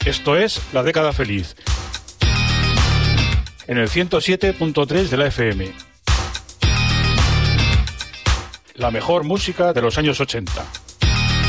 Esto es La Década Feliz, en el 107.3 de la FM. La mejor música de los años 80.